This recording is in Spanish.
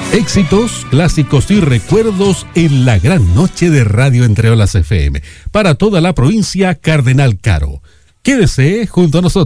Éxitos, clásicos y recuerdos en la gran noche de Radio Entre Olas FM. Para toda la provincia, Cardenal Caro. Quédese junto a nosotros.